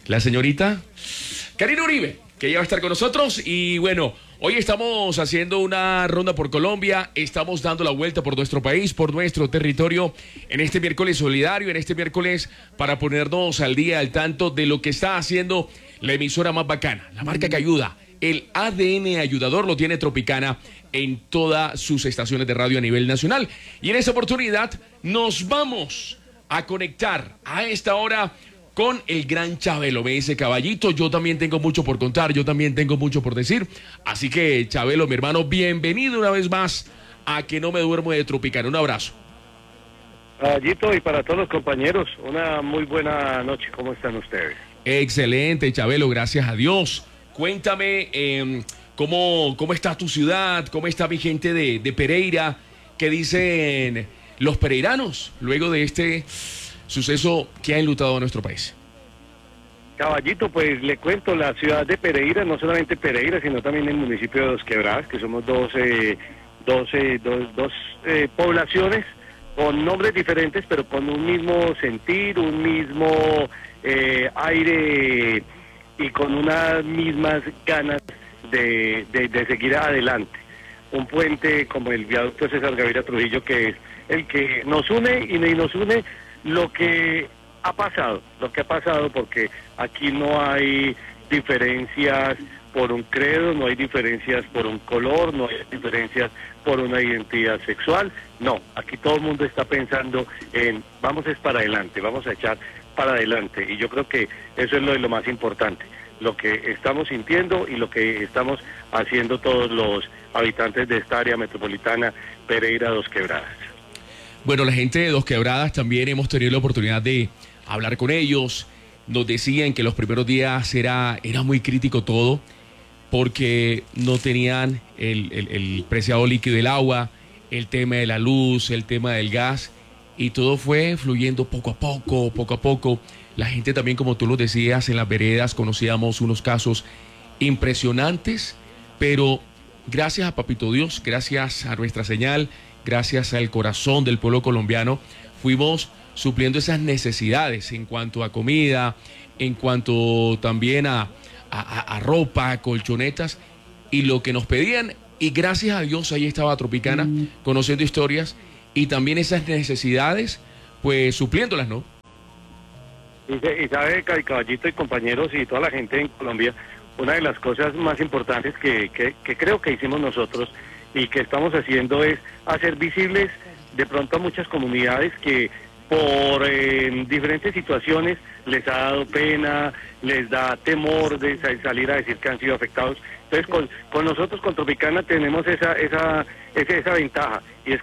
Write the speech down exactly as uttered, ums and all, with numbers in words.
la señorita Karina Uribe, que ya va a estar con nosotros. Y bueno, hoy estamos haciendo una ronda por Colombia, estamos dando la vuelta por nuestro país, por nuestro territorio, en este miércoles solidario, en este miércoles para ponernos al día, al tanto de lo que está haciendo la emisora más bacana, la marca que ayuda. El A D N ayudador lo tiene Tropicana en todas sus estaciones de radio a nivel nacional. Y en esta oportunidad nos vamos a conectar a esta hora con el gran Chabelo. Me dice Caballito, yo también tengo mucho por contar, yo también tengo mucho por decir. Así que, Chabelo, mi hermano, bienvenido una vez más a Que No Me Duermo de Tropicana. Un abrazo. Caballito, y para todos los compañeros, una muy buena noche. ¿Cómo están ustedes? Excelente, Chabelo, gracias a Dios. Cuéntame eh, cómo, cómo está tu ciudad, cómo está mi gente de, de Pereira, qué dicen los pereiranos luego de este suceso que ha enlutado a nuestro país. Caballito, pues le cuento, la ciudad de Pereira, no solamente Pereira, sino también el municipio de Dos Quebradas, que somos dos, eh, dos, eh, dos, dos eh, poblaciones con nombres diferentes, pero con un mismo sentir, un mismo eh, aire y con unas mismas ganas de, de, de seguir adelante. Un puente como el viaducto César Gaviria Trujillo, que es el que nos une y nos une lo que ha pasado, lo que ha pasado, porque aquí no hay diferencias por un credo, no hay diferencias por un color, no hay diferencias por una identidad sexual, no, aquí todo el mundo está pensando en vamos es para adelante, vamos a echar para adelante, y yo creo que eso es lo, lo más importante, lo que estamos sintiendo y lo que estamos haciendo todos los habitantes de esta área metropolitana Pereira Dos Quebradas. Bueno, la gente de Dos Quebradas también hemos tenido la oportunidad de hablar con ellos. Nos decían que los primeros días era, era muy crítico todo porque no tenían el, el, el preciado líquido del agua, el tema de la luz, el tema del gas, y todo fue fluyendo poco a poco, poco a poco. La gente también, como tú lo decías, en las veredas conocíamos unos casos impresionantes, pero gracias a Papito Dios, gracias a nuestra señal, gracias al corazón del pueblo colombiano, fuimos supliendo esas necesidades en cuanto a comida, en cuanto también a, a, a ropa, a colchonetas, y lo que nos pedían, y gracias a Dios ahí estaba Tropicana, mm. conociendo historias, y también esas necesidades, pues supliéndolas, ¿no? Y, y sabe, Caballito y compañeros y toda la gente en Colombia, una de las cosas más importantes que, que, que creo que hicimos nosotros y que estamos haciendo es hacer visibles de pronto a muchas comunidades que por eh, diferentes situaciones les ha dado pena, les da temor de salir a decir que han sido afectados. Entonces con, con nosotros, con Tropicana, tenemos esa, esa, esa, esa ventaja, y es